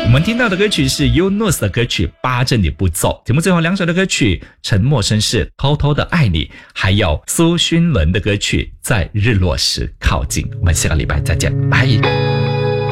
我们听到的歌曲是 Yunus 的歌曲《扒着你不走》。节目最后2首的歌曲，陈默绅士《偷偷的爱你》，还有苏勋伦的歌曲《在日落时靠近》。我们下个礼拜再见，拜。